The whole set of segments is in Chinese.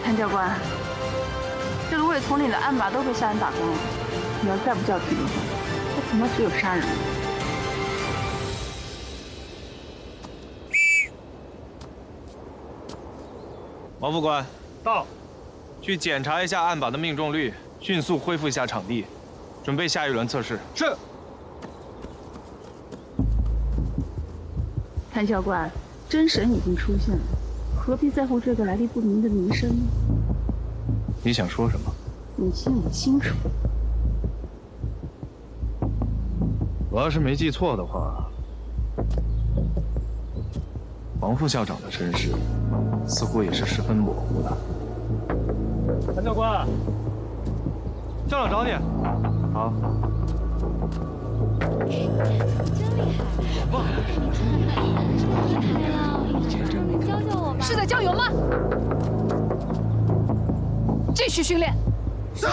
谭教官，这芦苇丛里的案把都被杀人打光了，你要再不叫停的话，这恐怕只有杀人了。 王副官， 到。 去检查一下案把的命中率，迅速恢复一下场地，准备下一轮测试。 是。 谭教官，真神已经出现了，何必在乎这个来历不明的名声呢？ 你想说什么？ 你心里清楚。 我要是没记错的话，王副校长的身世似乎也是十分模糊的。 谭教官，校长找你。 好。 真厉害！教教我吧。 是在郊游吗？继续训练。 是。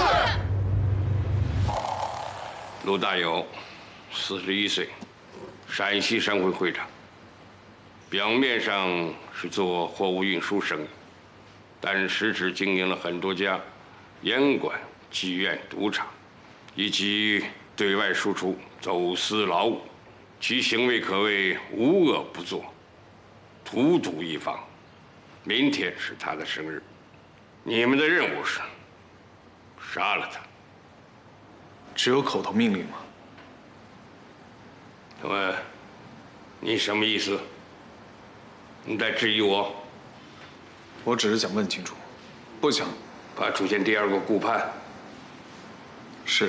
陆大友，41岁，陕西省会会长。表面上是做货物运输生意，但实质经营了很多家烟馆、妓院、赌场，以及对外输出走私劳务，其行为可谓无恶不作，荼毒一方。明天是他的生日，你们的任务是杀了他。 只有口头命令吗？ 那么，你什么意思？你在质疑我？ 我只是想问清楚，不想怕出现第二个顾盼。 是。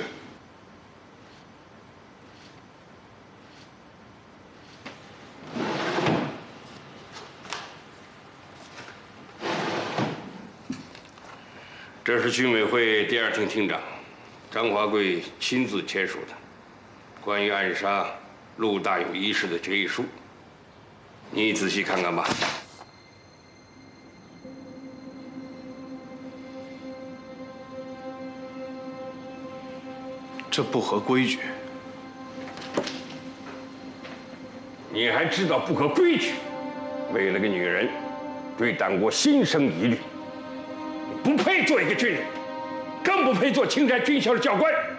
这是军委会第2厅厅长张华贵亲自签署的关于暗杀陆大友一事的决议书，你仔细看看吧。 这不合规矩。 你还知道不合规矩？为了个女人，对党国心生疑虑。你不配做一个军人，更不配做青山军校的教官。